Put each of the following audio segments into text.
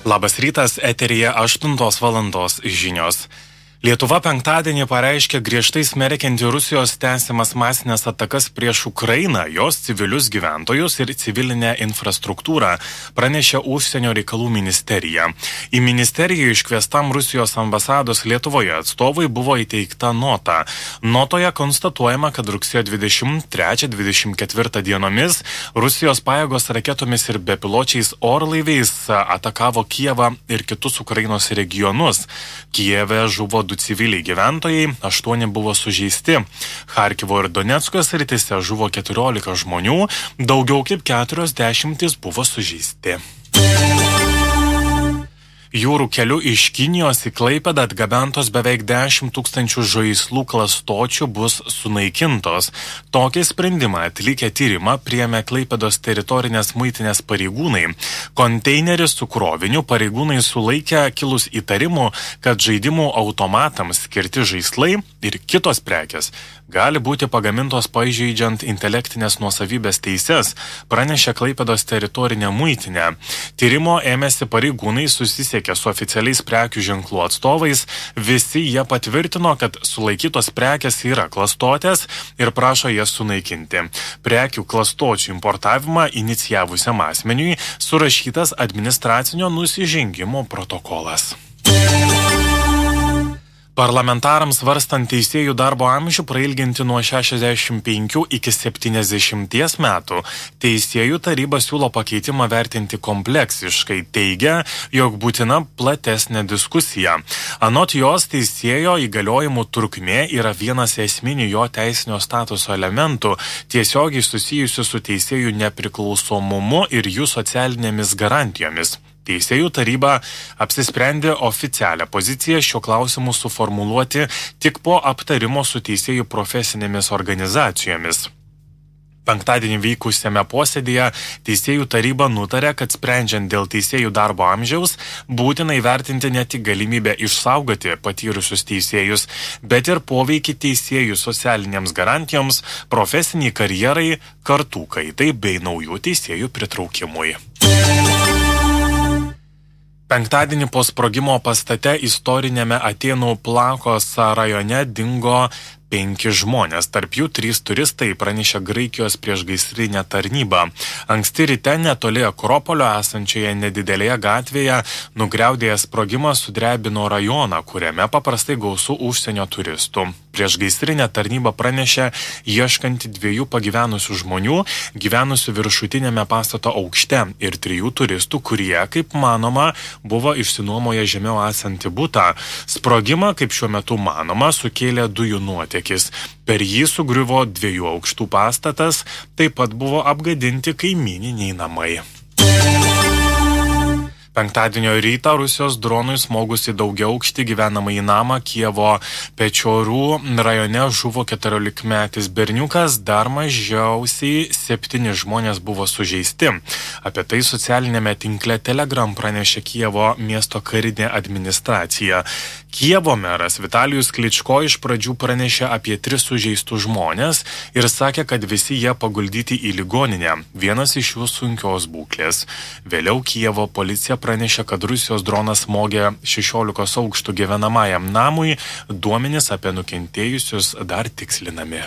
Labas rytas, eteryje 8 valandos žinios. Lietuva penktadienį pareiškė griežtai smerkianti Rusijos tęsiamas masinės atakas prieš Ukrainą, jos civilius gyventojus ir civilinę infrastruktūrą, pranešė Užsienio reikalų ministerija. Į ministeriją iškviestam Rusijos ambasados Lietuvoje atstovui buvo įteikta nota. Notoje konstatuojama, kad rugsėjo 23-24 dienomis Rusijos pajėgos raketomis ir bepiločiais orlaiviais atakavo Kijevą ir kitus Ukrainos regionus. Kijeve žuvo 2 civiliai gyventojai, 8 buvo sužeisti. Charkivo ir Donecko srityse žuvo 14 žmonių, daugiau kaip 40 buvo sužeisti. Jūrų keliu iš Kinijos į Klaipėdą atgabentos beveik 10 000 žaislų klastočių bus sunaikintos. Tokį sprendimą atlikę tyrimą priėmė Klaipėdos teritorinės muitinės pareigūnai. Konteinerį su kroviniu pareigūnai sulaikė kilus įtarimų, kad žaidimų automatams skirti žaislai ir kitos prekės gali būti pagamintos pažeidžiant intelektinės nuosavybės teises, pranešė Klaipėdos teritorinė muitinė. Tyrimo ėmėsi pareigūnai susisiekė su oficialiais prekių ženklų atstovais, visi jie patvirtino, kad sulaikytos prekės yra klastotės ir prašo jas sunaikinti. Prekių klastočių importavimą inicijavusiam asmeniui surašytas administracinio nusižengimo protokolas. Parlamentarams svarstant teisėjų darbo amžių prailginti nuo 65 iki 70 metų, teisėjų taryba siūlo pakeitimą vertinti kompleksiškai, teigia, jog būtina platesnė diskusija. Anot jos, teisėjo įgaliojimų trukmė yra vienas esminių jo teisinio statuso elementų, tiesiogiai susijusių su teisėjų nepriklausomumu ir jų socialinėmis garantijomis. Teisėjų taryba apsisprendė oficialią poziciją šio klausimu suformuluoti tik po aptarimo su teisėjų profesinėmis organizacijomis. Penktadienį vykusiame posėdėje teisėjų taryba nutarė, kad sprendžiant dėl teisėjų darbo amžiaus būtina įvertinti ne tik galimybę išsaugoti patyrusius teisėjus, bet ir poveikį teisėjų socialinėms garantijoms, profesiniai karjerai, kartų kaitai bei naujų teisėjų pritraukimui. Penktadienį po sprogimo pastate istorinėme Atėnų Plakos rajone dingo 5 žmonės, tarp jų 3 turistai, pranešė Graikijos priešgaisrinė tarnyba. Anksti ryte netoli Akropolio esančioje nedidelėje gatvėje nugriaudėjęs sprogimas sudrebino rajoną, kuriame paprastai gausu užsienio turistų. Priešgaisrinė tarnyba pranešė ieškanti 2 pagyvenusių žmonių, gyvenusių viršutinėme pastato aukšte ir 3 turistų, kurie, kaip manoma, buvo išsinuomoję žemiau esantį butą. Sprogimą, kaip šiuo metu manoma, sukėlė dujų nuotėkis. Per jį sugriuvo 2 aukštų pastatas, taip pat buvo apgadinti kaimyniniai namai. Penktadienio rytą Rusijos dronui smogus į daugiaaukštį gyvenamąjį namą Kijevo Pečiorų rajone žuvo 14-metis berniukas, dar mažiausiai 7 žmonės buvo sužeisti. Apie tai socialinėme tinkle Telegram pranešė Kijevo miesto karinė administracija. Kijevo meras Vitalijus Kličko iš pradžių pranešė apie 3 sužeistus žmonės ir sakė, kad visi jie paguldyti į ligoninę, vienas iš jų sunkios būklės. Vėliau Kijevo policija pranešė, kad Rusijos dronas smogė 16 aukštų gyvenamajam namui, duomenys apie nukentėjusius dar tikslinami.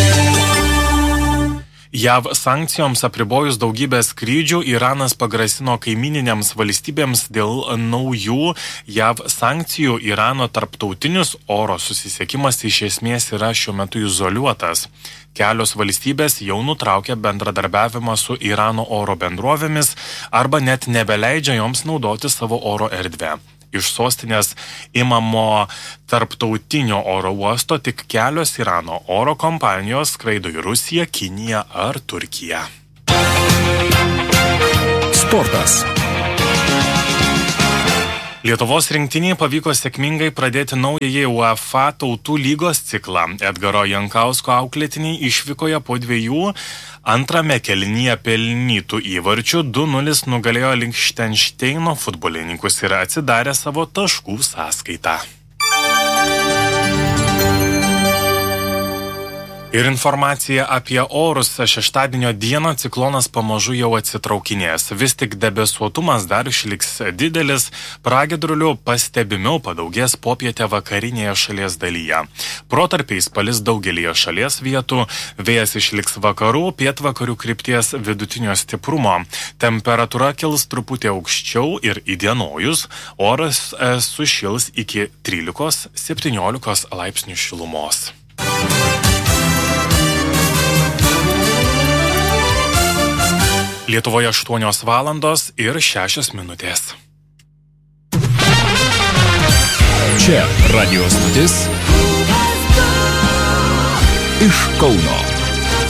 JAV sankcijoms apribojus daugybę skrydžių, Iranas pagrasino kaimininėms valstybėms dėl naujų JAV sankcijų. Irano tarptautinis oro susisiekimas iš esmės yra šiuo metu izoliuotas. Kelios valstybės jau nutraukė bendradarbiavimą su Irano oro bendrovėmis arba net nebeleidžia joms naudoti savo oro erdvę. Iš sostinės imamo tarptautinio oro uosto tik kelios Irano oro kompanijos skraido į Rusiją, Kiniją ar Turkiją. Sportas. Lietuvos rinktiniai pavyko sėkmingai pradėti naująjį UEFA tautų lygos ciklą. Edgaro Jankausko auklėtiniai išvykoje po 2 antrame kėlinyje pelnytų įvarčių 2-0 nugalėjo Lichtenšteino futbolininkus ir atsidarė savo taškų sąskaitą. Ir informacija apie orus. Šeštadienio dieną ciklonas pamažu jau atsitraukinės. Vis tik debesuotumas dar išliks didelis, pragiedrulių pastebimiau padaugės popietę vakarinėje šalies dalyje. Protarpiais palis daugelyje šalies vietų, vėjas išliks vakarų, pietvakarių krypties vidutinio stiprumo. Temperatūra kils truputį aukščiau ir įdienojus, oras sušils iki 13-17 laipsnių šilumos. Lietuvoje 8 valandos ir 6 minutės. Čia radio stotis iš Kauno.